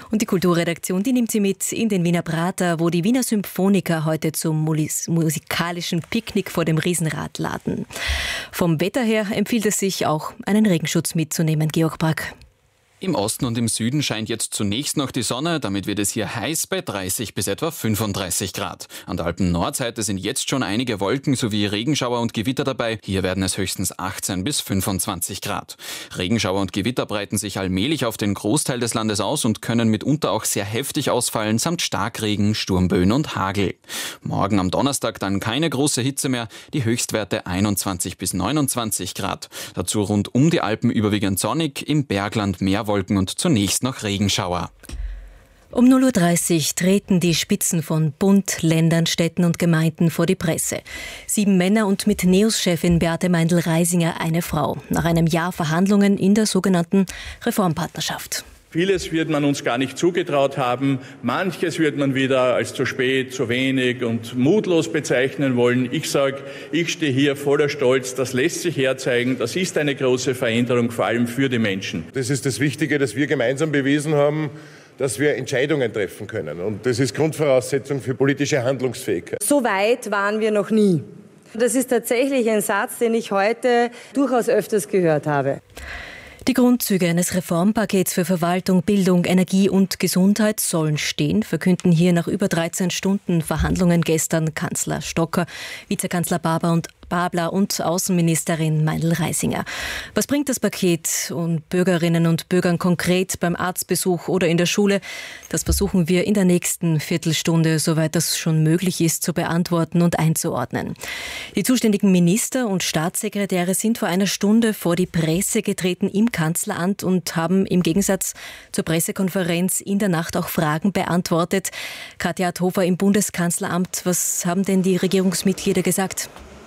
Und die Kulturredaktion, die nimmt Sie mit in den Wiener Prater, wo die Wiener Symphoniker heute zum musikalischen Picknick vor dem Riesenrad laden. Vom Wetter her empfiehlt es sich auch, einen Regenschutz mitzunehmen, Georg Brack. Im Osten und im Süden scheint jetzt zunächst noch die Sonne, damit wird es hier heiß bei 30 bis etwa 35 Grad. An der Alpen-Nordseite sind jetzt schon einige Wolken sowie Regenschauer und Gewitter dabei. Hier werden es höchstens 18 bis 25 Grad. Regenschauer und Gewitter breiten sich allmählich auf den Großteil des Landes aus und können mitunter auch sehr heftig ausfallen, samt Starkregen, Sturmböen und Hagel. Morgen am Donnerstag dann keine große Hitze mehr, die Höchstwerte 21 bis 29 Grad. Dazu rund um die Alpen überwiegend sonnig, im Bergland mehr Wolken und zunächst noch Regenschauer. Um 0:30 Uhr treten die Spitzen von Bund, Ländern, Städten und Gemeinden vor die Presse. 7 Männer und mit NEOS-Chefin Beate Meindl-Reisinger eine Frau. Nach einem Jahr Verhandlungen in der sogenannten Reformpartnerschaft. Vieles wird man uns gar nicht zugetraut haben. Manches wird man wieder als zu spät, zu wenig und mutlos bezeichnen wollen. Ich sage, ich stehe hier voller Stolz. Das lässt sich herzeigen. Das ist eine große Veränderung, vor allem für die Menschen. Das ist das Wichtige, dass wir gemeinsam bewiesen haben, dass wir Entscheidungen treffen können. Und das ist Grundvoraussetzung für politische Handlungsfähigkeit. So weit waren wir noch nie. Das ist tatsächlich ein Satz, den ich heute durchaus öfters gehört habe. Die Grundzüge eines Reformpakets für Verwaltung, Bildung, Energie und Gesundheit sollen stehen, verkünden hier nach über 13 Stunden Verhandlungen gestern Kanzler Stocker, Vizekanzler Babler und Außenministerin Meindl-Reisinger. Was bringt das Paket und Bürgerinnen und Bürgern konkret beim Arztbesuch oder in der Schule? Das versuchen wir in der nächsten Viertelstunde, soweit das schon möglich ist, zu beantworten und einzuordnen. Die zuständigen Minister und Staatssekretäre sind vor einer Stunde vor die Presse getreten im Kanzleramt und haben im Gegensatz zur Pressekonferenz in der Nacht auch Fragen beantwortet. Katja Adhofer im Bundeskanzleramt, was haben denn die Regierungsmitglieder gesagt?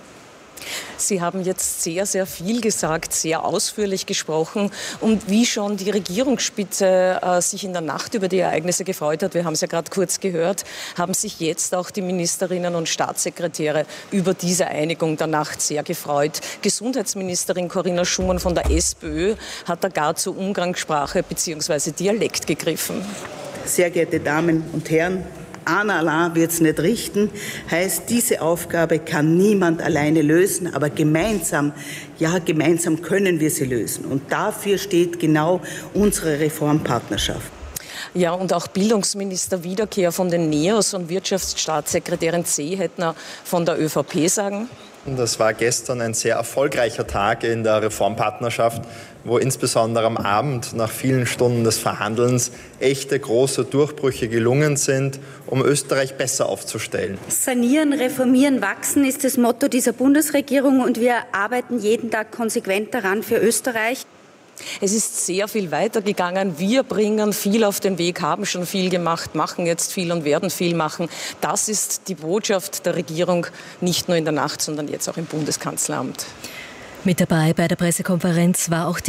Sie haben jetzt sehr, sehr viel gesagt, sehr ausführlich gesprochen. Und wie schon die Regierungsspitze sich in der Nacht über die Ereignisse gefreut hat, wir haben es ja gerade kurz gehört, haben sich jetzt auch die Ministerinnen und Staatssekretäre über diese Einigung der Nacht sehr gefreut. Gesundheitsministerin Corinna Schumann von der SPÖ hat da gar zur Umgangssprache bzw. Dialekt gegriffen. Sehr geehrte Damen und Herren, einer allein wird es nicht richten, heißt, diese Aufgabe kann niemand alleine lösen, aber gemeinsam können wir sie lösen. Und dafür steht genau unsere Reformpartnerschaft. Ja, und auch Bildungsminister Wiederkehr von den NEOS und Wirtschaftsstaatssekretärin Seehettner von der ÖVP sagen: Das war gestern ein sehr erfolgreicher Tag in der Reformpartnerschaft, wo insbesondere am Abend nach vielen Stunden des Verhandelns echte große Durchbrüche gelungen sind, um Österreich besser aufzustellen. Sanieren, reformieren, wachsen ist das Motto dieser Bundesregierung und wir arbeiten jeden Tag konsequent daran für Österreich. Es ist sehr viel weitergegangen. Wir bringen viel auf den Weg, haben schon viel gemacht, machen jetzt viel und werden viel machen. Das ist die Botschaft der Regierung, nicht nur in der Nacht, sondern jetzt auch im Bundeskanzleramt. Mit dabei bei der Pressekonferenz war auch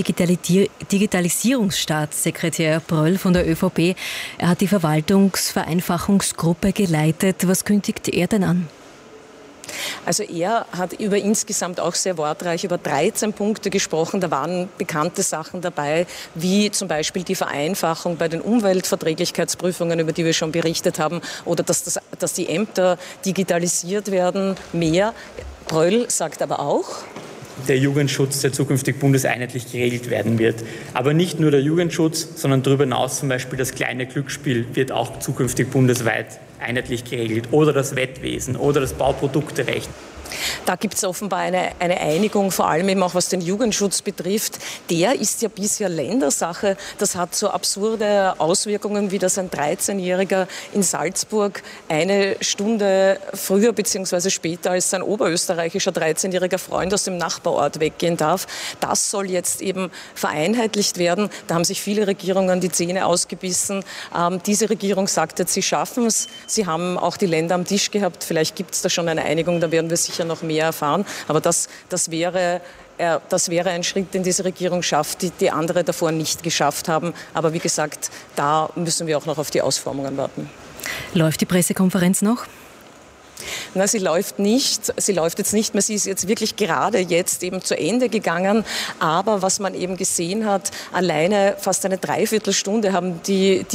Digitalisierungsstaatssekretär Pröll von der ÖVP. Er hat die Verwaltungsvereinfachungsgruppe geleitet. Was kündigt er denn an? Also er hat insgesamt auch sehr wortreich über 13 Punkte gesprochen. Da waren bekannte Sachen dabei, wie zum Beispiel die Vereinfachung bei den Umweltverträglichkeitsprüfungen, über die wir schon berichtet haben, oder dass die Ämter digitalisiert werden, mehr. Pröll sagt aber auch: Der Jugendschutz, der zukünftig bundeseinheitlich geregelt werden wird. Aber nicht nur der Jugendschutz, sondern darüber hinaus zum Beispiel das kleine Glücksspiel wird auch zukünftig bundesweit einheitlich geregelt. Oder das Wettwesen oder das Bauprodukterecht. Da gibt es offenbar eine Einigung, vor allem eben auch was den Jugendschutz betrifft. Der ist ja bisher Ländersache. Das hat so absurde Auswirkungen, wie dass ein 13-Jähriger in Salzburg eine Stunde früher bzw. später als sein oberösterreichischer 13-jähriger Freund aus dem Nachbarort weggehen darf. Das soll jetzt eben vereinheitlicht werden. Da haben sich viele Regierungen die Zähne ausgebissen. Diese Regierung sagt jetzt, sie schaffen es. Sie haben auch die Länder am Tisch gehabt. Vielleicht gibt es da schon eine Einigung, da werden wir sicher noch mehr erfahren. Aber das wäre ein Schritt, den diese Regierung schafft, die andere davor nicht geschafft haben. Aber wie gesagt, da müssen wir auch noch auf die Ausformungen warten. Läuft die Pressekonferenz noch? Na, sie läuft nicht. Sie läuft jetzt nicht mehr. Sie ist jetzt wirklich gerade jetzt eben zu Ende gegangen. Aber was man eben gesehen hat, alleine fast eine Dreiviertelstunde haben die